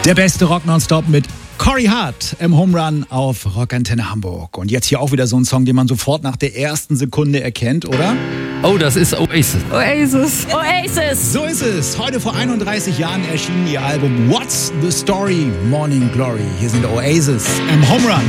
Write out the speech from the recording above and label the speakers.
Speaker 1: Der beste Rock nonstop mit Corey Hart im Home Run auf Rockantenne Hamburg. Und jetzt hier auch wieder so ein Song, den man sofort nach der ersten Sekunde erkennt, oder?
Speaker 2: Oh, das ist Oasis.
Speaker 3: Oasis. Oasis.
Speaker 1: So ist es. Heute vor 31 Jahren erschien ihr Album What's the Story? Morning Glory. Hier sind Oasis im Home Run.